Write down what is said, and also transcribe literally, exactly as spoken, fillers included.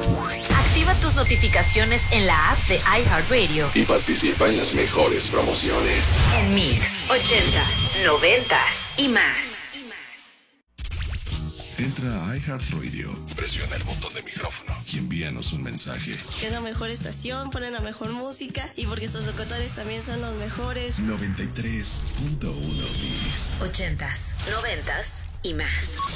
Activa tus notificaciones en la app de iHeartRadio y participa en las mejores promociones. En Mix, ochentas, noventas y más. Entra a iHeartRadio, presiona el botón de micrófono y envíanos un mensaje. Es la mejor estación, ponen la mejor música y porque sus locutores también son los mejores. noventa y tres punto uno Mix. Ochentas, noventas y más.